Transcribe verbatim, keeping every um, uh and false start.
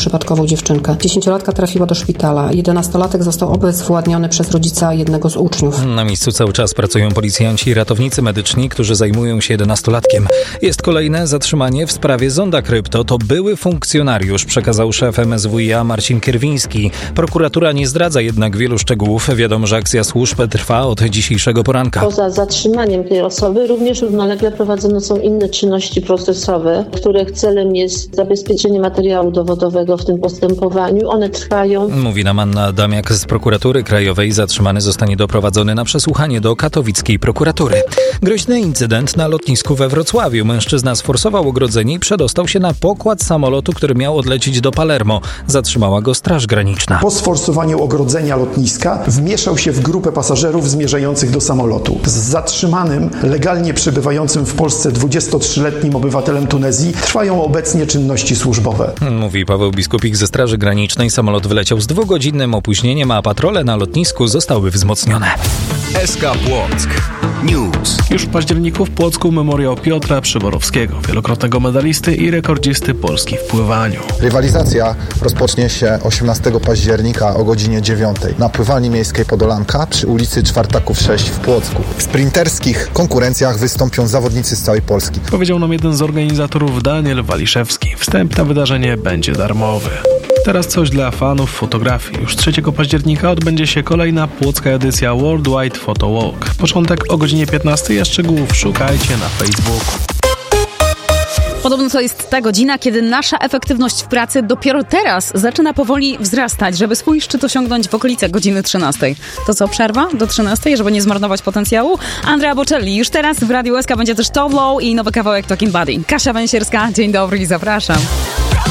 przypadkową dziewczynkę. Dziesięciolatka trafiła do szpitala. Jedenastolatek został obezwładniony przez rodzica jednego z uczniów. Na miejscu cały czas pracują policjanci i ratownicy medyczni, którzy zajmują się jedenastolatkiem. Jest kolejne zatrzymanie w sprawie Zonda Krypto. To były funkcjonariusz, przekazał szef M S W i A Marcin Kierwiński. Prokuratura nie zdradza jednak wielu szczegółów. Wiadomo, że akcja służb trwa od dzisiejszego poranka. Poza zatrzymaniem tej osoby również równolegle prowadzone są inne czynności procesowe, których celem jest zabezpieczenie materiału dowodowego w tym postępowaniu. One trwają. Mówi nam Anna Adamiak z Prokuratury Krajowej. Zatrzymany zostanie doprowadzony na przesłuchanie do katowickiej prokuratury. Groźny incydent na lotnisku we Wrocławiu. Mężczyzna sforsował ogrodzenie i przedostał się na pokład samolotu, który miał odlecieć do Palermo. Zatrzymała go Straż Graniczna. Po sforsowaniu ogrodzenia lotniska wmieszał się w grupę pasażerów zmierzających do samolotu. Z zatrzymanym, legalnie przebywającym w Polsce dwudziestotrzyletnim obywatelem Tunezji trwają obecnie czynności służbowe. Mówi Paweł Biskupik ze Straży Granicznej. Samolot wyleciał z dwugodzinnym opóźnieniem, a patrole na lotnisku zostały wzmocnione. S K Płock News. Już w październiku w Płocku memoriał Piotra Przyborowskiego, wielokrotnego medalisty i rekordzisty Polski w pływaniu. Rywalizacja rozpocznie się osiemnastego października o godzinie dziewiątej na pływalni miejskiej Podolanka przy ulicy Czwartaków sześć w Płocku. W sprinterskich konkurencjach wystąpią zawodnicy z całej Polski. Powiedział nam jeden z organizatorów, Daniel Waliszewski. Wstęp na wydarzenie będzie darmowy. Teraz coś dla fanów fotografii. Już trzeciego października odbędzie się kolejna płocka edycja Worldwide Photo Walk. Początek o godzinie piętnastej, a szczegółów szukajcie na Facebooku. Podobno to jest ta godzina, kiedy nasza efektywność w pracy dopiero teraz zaczyna powoli wzrastać, żeby swój szczyt osiągnąć w okolicach godziny trzynastej. To co, przerwa do trzynastej, żeby nie zmarnować potencjału? Andrea Bocelli już teraz w Radiu S K będzie też Tove Lo i nowy kawałek Talking Buddy. Kasia Węsierska, dzień dobry i zapraszam.